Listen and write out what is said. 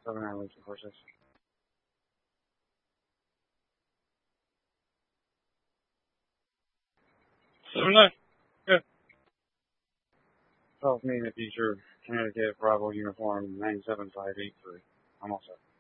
79 weeks of horses. 79. Good. Tells me the future Connecticut Bravo uniform 97583. I'm all set.